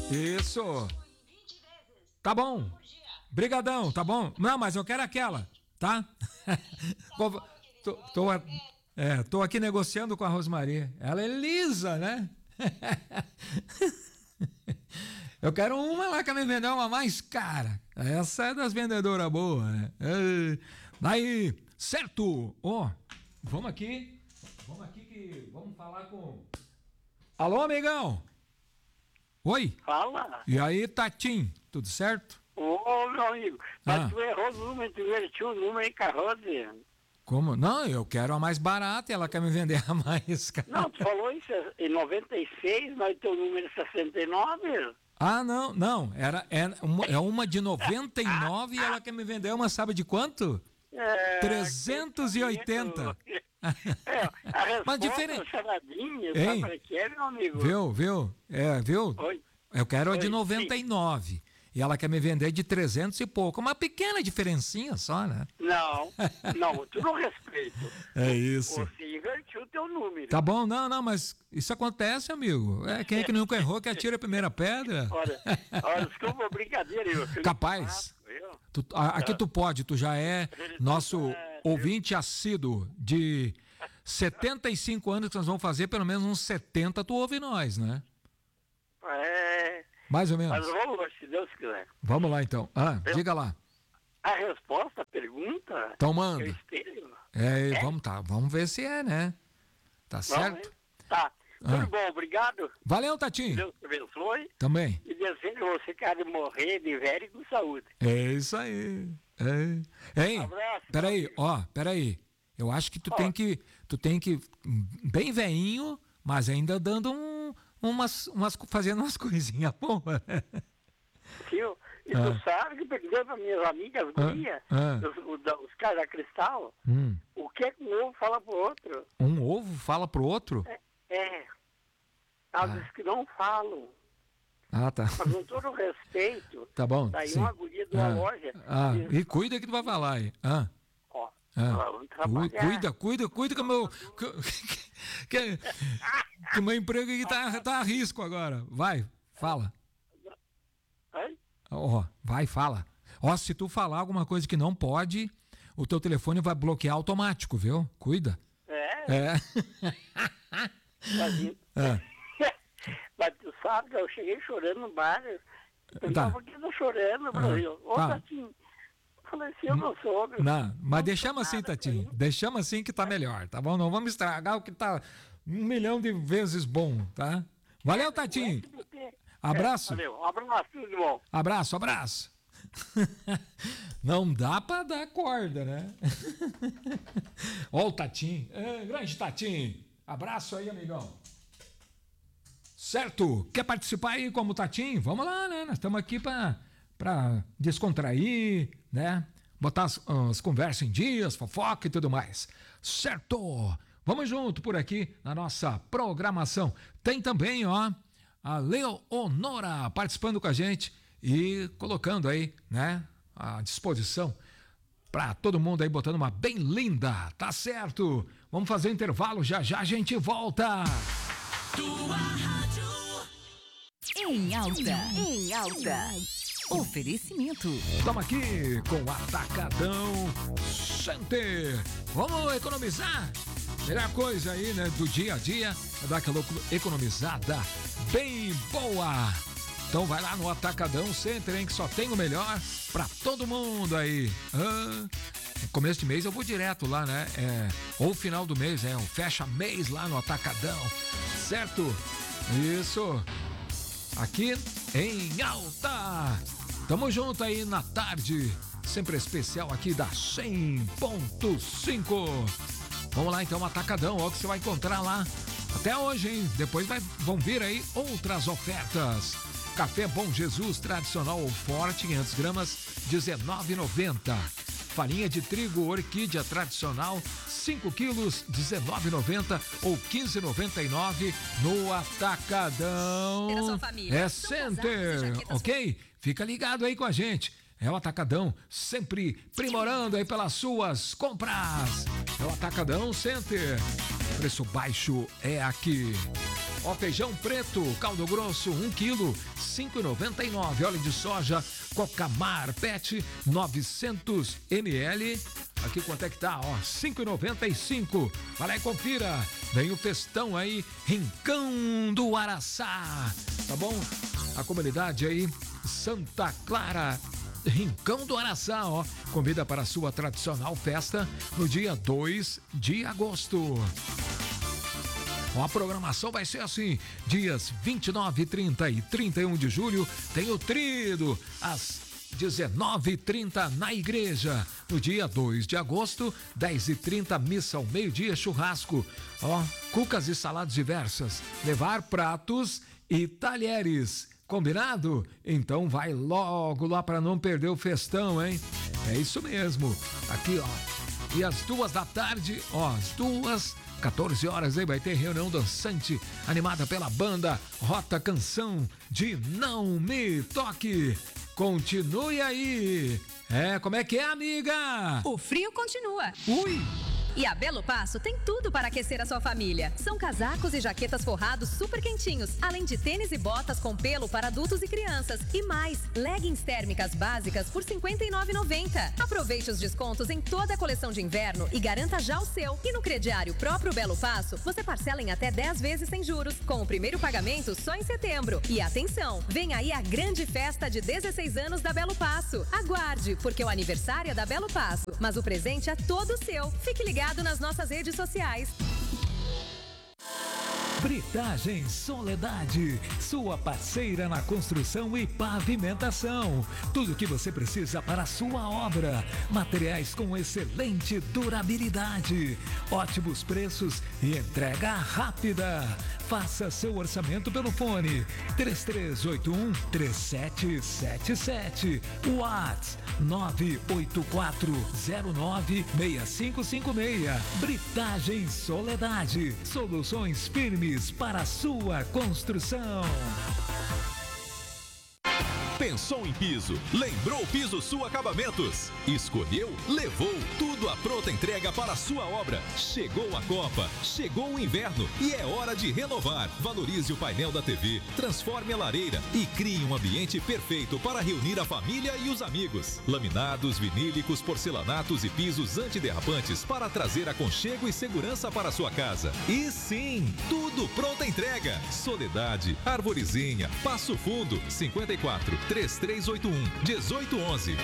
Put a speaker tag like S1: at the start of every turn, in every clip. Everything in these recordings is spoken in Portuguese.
S1: Isso. Tá bom. Brigadão, tá bom? Não, mas eu quero aquela, tá? Tô aqui negociando com a Rosmarie. Ela é lisa, né? Eu quero uma lá que me vendeu uma mais cara. Essa é das vendedoras boas, né? Daí, certo? Vamos aqui que vamos falar com... Alô, amigão? Oi?
S2: Fala.
S1: E aí, Tatim, tudo certo?
S2: Ô, meu amigo, mas tu errou o número, tu invertiu o número em carroça.
S1: Como? Não, eu quero a mais barata e ela quer me vender a mais cara.
S2: Não, tu falou isso em 96, mas teu número é 69.
S1: Ah, não, é uma de 99 e ela quer me vender uma, sabe de quanto? 380.
S2: A resposta
S1: Mas diferente.
S2: charadinha,
S1: Hein?
S2: sabe para que é, meu amigo?
S1: Viu? Viu?
S2: Oi.
S1: Eu quero a de
S2: Oi,
S1: 99. E ela quer me vender de 300 e pouco. Uma pequena diferencinha só, né?
S2: Não, tu não respeita.
S1: É isso.
S2: Você invertiu o teu número.
S1: Tá bom, não, mas isso acontece, amigo. Quem é que nunca errou que atira a primeira pedra?
S2: Olha, desculpa, brincadeira.
S1: Capaz. Aqui tu pode, tu já é nosso ouvinte assíduo de 75 anos que nós vamos fazer, pelo menos uns 70 tu ouve nós, né? Mais ou menos.
S2: Mas vamos, se Deus quiser.
S1: Vamos lá então. Diga lá.
S2: A resposta à pergunta?
S1: Então manda.
S2: Eu espelho.
S1: Vamos ver se é, né? Tá certo?
S2: Tá. Tudo bom, obrigado.
S1: Valeu, Tatinho.
S2: Deus te abençoe.
S1: Também.
S2: E desejo você que há de morrer de velho e com saúde.
S1: É isso aí. Hein?
S2: Abraço.
S1: Peraí. Eu acho que tu tem que bem veinho, mas ainda dando fazendo umas coisinhas boas.
S2: Tio, e tu sabe que perguntei para minhas amigas gurias, os caras da Cristal, o que é que um ovo fala pro outro?
S1: Um ovo fala pro outro?
S2: Às vezes que não falam.
S1: Tá.
S2: Mas com todo o respeito,
S1: Tá bom.
S2: daí
S1: sim.
S2: uma guria de uma loja.
S1: E cuida que tu vai falar aí.
S2: Vamos trabalhar.
S1: Cuida que o meu. Que o meu emprego aqui tá a risco agora. Vai, fala. Vai, fala. Se tu falar alguma coisa que não pode, o teu telefone vai bloquear automático, viu? Cuida.
S2: Mas tu sabe que eu cheguei chorando no bar. Eu tava por que tô chorando, Brasil? Tatinho. Falei assim, eu não sou.
S1: Não, mas deixamos assim, Tatinho. Deixamos assim que tá melhor, tá bom? Não vamos estragar o que tá 1 milhão de vezes bom, tá? Valeu, Tatinho. Abraço.
S2: Valeu, um abraço, tudo bom.
S1: Abraço. Não dá pra dar corda, né? Ó o Tatinho. Grande Tatinho. Abraço aí, amigão. Certo? Quer participar aí como Tatinho? Vamos lá, né? Nós estamos aqui pra descontrair, né? Botar as conversas em dias, fofoca e tudo mais. Certo? Vamos junto por aqui na nossa programação. Tem também, a Leonora participando com a gente e colocando aí, né, à disposição para todo mundo aí, botando uma bem linda, tá certo? Vamos fazer intervalo, já a gente volta.
S3: Tua rádio em alta. Oferecimento.
S1: Estamos aqui com o Atacadão Center. Vamos economizar? Melhor coisa aí, né, do dia a dia é dar aquela economizada bem boa. Então vai lá no Atacadão Center, hein, que só tem o melhor pra todo mundo aí. No começo de mês eu vou direto lá, né? Ou final do mês, um fecha mês lá no Atacadão, certo? Isso. Aqui em Alta. Tamo junto aí na tarde, sempre especial aqui da 100.5. Vamos lá então, Atacadão, ó, que você vai encontrar lá até hoje, hein? Depois vão vir aí outras ofertas. Café Bom Jesus tradicional ou forte, 500 gramas, R$19,90. Farinha de trigo Orquídea tradicional, 5 quilos, R$19,90 ou R$15,99 no Atacadão. Center, ok? Fica ligado aí com a gente. É o Atacadão, sempre primorando aí pelas suas compras. É o Atacadão Center. Preço baixo é aqui. Ó, feijão preto, caldo grosso, 1 quilo, 5,99. Óleo de soja, Cocamar Pet, 900 ml. Aqui quanto é que tá? Ó, 5,95. Vai lá e confira. Vem o festão aí, Rincão do Araçá. Tá bom? A comunidade aí, Santa Clara, Rincão do Araçá, ó, convida para a sua tradicional festa no dia 2 de agosto. Ó, a programação vai ser assim, dias 29, 30 e 31 de julho, tem o Tríduo, às 19h30 na igreja. No dia 2 de agosto, 10h30, missa ao meio-dia, churrasco. Ó, cucas e saladas diversas. Levar pratos e talheres. Combinado? Então vai logo lá para não perder o festão, hein? É isso mesmo. Aqui, ó. E às 2h, ó, às 14 horas, aí vai ter reunião dançante animada pela banda Rota Canção de Não Me Toque. Continue aí. Como é que é, amiga?
S4: O frio continua.
S1: Ui!
S4: E a Belo Passo tem tudo para aquecer a sua família. São casacos e jaquetas forrados super quentinhos, além de tênis e botas com pelo para adultos e crianças. E mais, leggings térmicas básicas por R$ 59,90. Aproveite os descontos em toda a coleção de inverno e garanta já o seu. E no crediário próprio Belo Passo, você parcela em até 10 vezes sem juros, com o primeiro pagamento só em setembro. E atenção, vem aí a grande festa de 16 anos da Belo Passo. Aguarde, porque o aniversário é da Belo Passo, mas o presente é todo seu. Fique ligado nas nossas redes sociais.
S5: Britagem Soledade, sua parceira na construção e pavimentação. Tudo o que você precisa para a sua obra. Materiais com excelente durabilidade, ótimos preços e entrega rápida. Faça seu orçamento pelo fone 3381-3777. WhatsApp 984096556. Britagem Soledade, soluções firmes para a sua construção.
S6: Pensou em piso? Lembrou Piso Sul Acabamentos. Escolheu? Levou. Tudo à pronta entrega para a sua obra. Chegou a Copa, chegou o inverno e é hora de renovar. Valorize o painel da TV, transforme a lareira e crie um ambiente perfeito para reunir a família e os amigos. Laminados, vinílicos, porcelanatos e pisos antiderrapantes para trazer aconchego e segurança para a sua casa. E sim, tudo pronta entrega. Soledade, Arvorezinha, Passo Fundo, 54 3381 1811.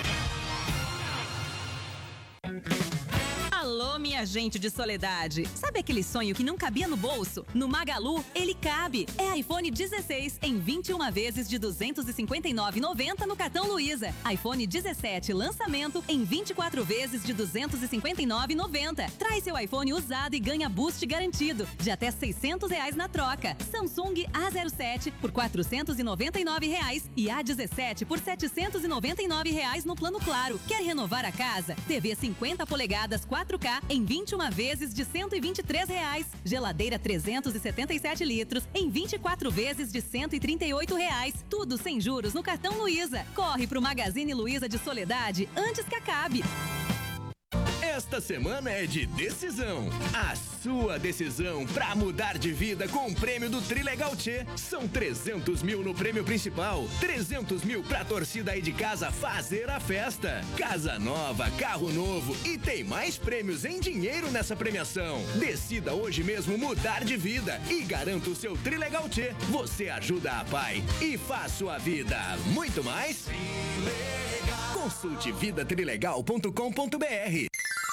S4: Alô, minha gente de Soledade. Sabe aquele sonho que não cabia no bolso? No Magalu, ele cabe. É iPhone 16 em 21 vezes de R$ 259,90 no cartão Luiza. iPhone 17 lançamento em 24 vezes de R$ 259,90. Traz seu iPhone usado e ganha boost garantido de até R$ 600 na troca. Samsung A07 por R$ 499 e A17 por R$ 799 no plano Claro. Quer renovar a casa? TV 50 polegadas 4K em 21 vezes de R$ 123. Geladeira 377 litros em 24 vezes de R$ 138. Tudo sem juros no cartão Luiza. Corre pro Magazine Luiza de Soledade antes que acabe.
S7: Esta semana é de decisão. A sua decisão para mudar de vida com o prêmio do Trilegal Tchê. São 300 mil no prêmio principal, 300 mil pra torcida aí de casa fazer a festa. Casa nova, carro novo e tem mais prêmios em dinheiro nessa premiação. Decida hoje mesmo mudar de vida e garanta o seu Trilegal Tchê. Você ajuda a pai e faz sua vida muito mais. Consulte vidatrilegal.com.br.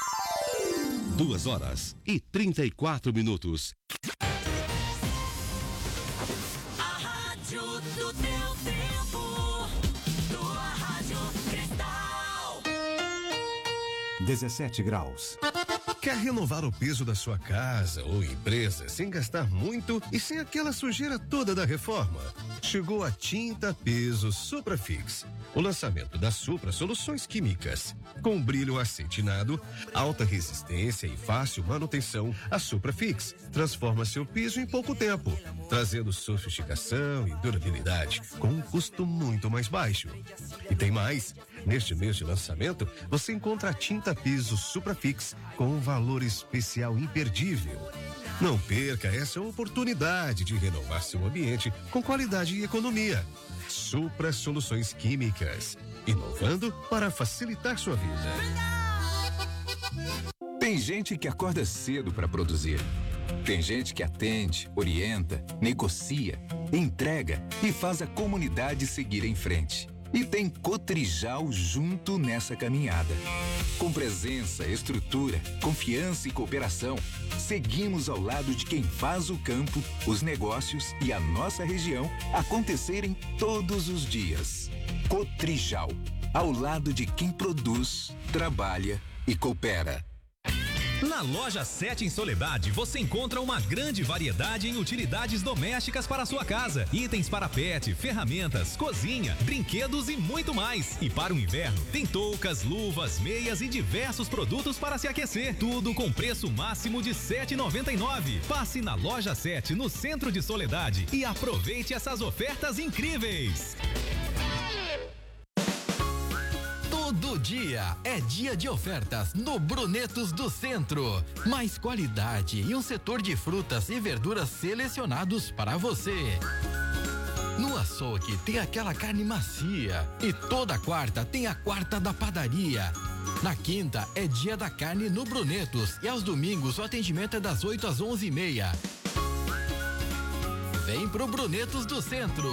S8: 2h34.
S3: A rádio do teu tempo, tua Rádio Cristal.
S8: 17 graus.
S9: Quer renovar o piso da sua casa ou empresa sem gastar muito e sem aquela sujeira toda da reforma? Chegou a Tinta Piso Suprafix. O lançamento da Supra Soluções Químicas. Com brilho acetinado, alta resistência e fácil manutenção, a Suprafix transforma seu piso em pouco tempo, trazendo sofisticação e durabilidade com um custo muito mais baixo. E tem mais. Neste mês de lançamento, você encontra a Tinta Piso Suprafix com um valor especial imperdível. Não perca essa oportunidade de renovar seu ambiente com qualidade e economia. Supra Soluções Químicas, inovando para facilitar sua vida.
S8: Tem gente que acorda cedo para produzir. Tem gente que atende, orienta, negocia, entrega e faz a comunidade seguir em frente. E tem Cotrijal junto nessa caminhada. Com presença, estrutura, confiança e cooperação, seguimos ao lado de quem faz o campo, os negócios e a nossa região acontecerem todos os dias. Cotrijal, ao lado de quem produz, trabalha e coopera.
S6: Na Loja 7 em Soledade, você encontra uma grande variedade em utilidades domésticas para a sua casa. Itens para pet, ferramentas, cozinha, brinquedos e muito mais. E para o inverno, tem toucas, luvas, meias e diversos produtos para se aquecer. Tudo com preço máximo de R$ 7,99. Passe na Loja 7, no centro de Soledade, e aproveite essas ofertas incríveis.
S10: Todo dia é dia de ofertas no Brunetos do Centro. Mais qualidade e um setor de frutas e verduras selecionados para você. No açougue tem aquela carne macia e toda quarta tem a quarta da padaria. Na quinta é dia da carne no Brunetos e aos domingos o atendimento é das 8 às 11h30. Vem pro Brunetos do Centro.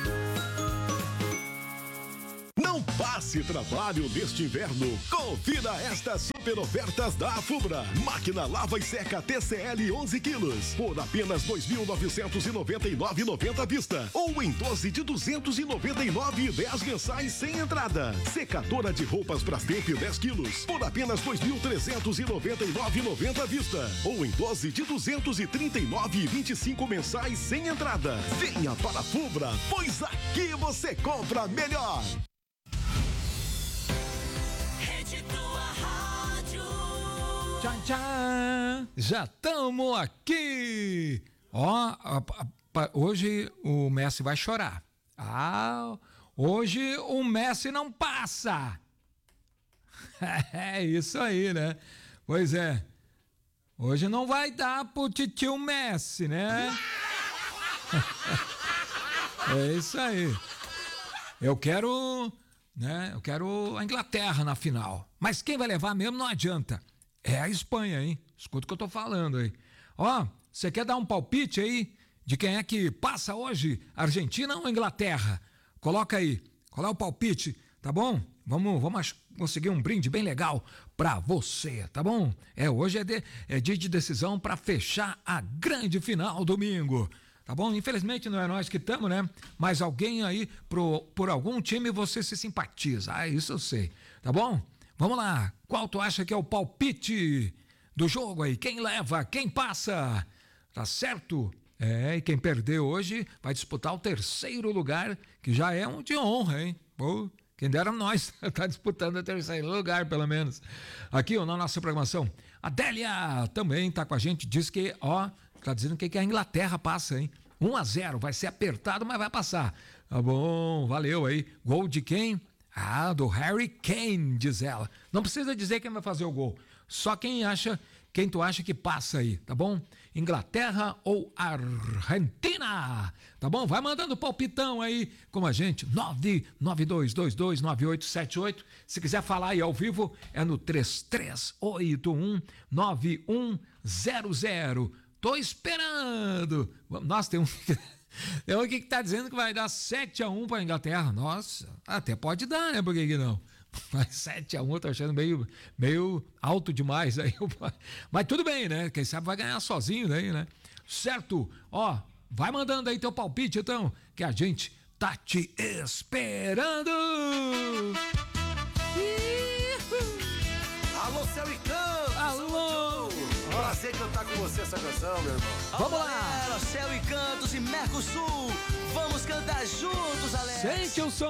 S11: Não passe trabalho neste inverno. Confira estas super ofertas da Afubra. Máquina lava e seca TCL 11 quilos por apenas R$ 2.999,90 à vista. Ou em 12 de R$ 299,10 mensais sem entrada. Secadora de roupas Brastemp 10 quilos por apenas R$ 2.399,90 à vista. Ou em 12 de R$ 239,25 mensais sem entrada. Venha para a Afubra, pois aqui você compra melhor.
S1: Tchau, tchau. Já estamos aqui. Ó, hoje o Messi vai chorar. Hoje o Messi não passa. É isso aí, né? Pois é. Hoje não vai dar pro titio Messi, né? É isso aí. Eu quero a Inglaterra na final. Mas quem vai levar mesmo não adianta. É a Espanha, hein? Escuta o que eu tô falando aí. Ó, você quer dar um palpite aí de quem é que passa hoje? Argentina ou Inglaterra? Coloca aí. Qual é o palpite? Tá bom? Vamos conseguir um brinde bem legal pra você, tá bom? Hoje é dia de decisão pra fechar a grande final domingo. Tá bom? Infelizmente não é nós que estamos, né? Mas alguém aí, por algum time, você se simpatiza. Isso eu sei. Tá bom? Vamos lá. Qual tu acha que é o palpite do jogo aí? Quem leva? Quem passa? Tá certo? E quem perder hoje vai disputar o terceiro lugar, que já é um de honra, hein? Pô, quem dera nós tá disputando o terceiro lugar, pelo menos. Aqui, na nossa programação. A Délia também tá com a gente. Diz que, tá dizendo que a Inglaterra passa, hein? 1-0, vai ser apertado, mas vai passar. Tá bom, valeu aí. Gol de quem? Do Harry Kane, diz ela. Não precisa dizer quem vai fazer o gol. Só quem tu acha que passa aí, tá bom? Inglaterra ou Argentina? Tá bom? Vai mandando palpitão aí com a gente. 992229878. Se quiser falar aí ao vivo, é no 33819100. Tô esperando. Nossa, tem um aqui que tá dizendo que vai dar 7-1 pra Inglaterra. Nossa, até pode dar, né? Por que não? Mas 7-1 eu tô achando meio alto demais aí. Mas tudo bem, né? Quem sabe vai ganhar sozinho daí, né? Certo? Vai mandando aí teu palpite, então, que a gente tá te esperando.
S12: Alô, Céu e Cantos!
S1: Alô!
S12: Prazer cantar com você essa canção, meu irmão.
S1: Vamos lá!
S12: Galera, Céu e Cantos e Mercosul. Vamos cantar juntos, Alex.
S1: Sente o som.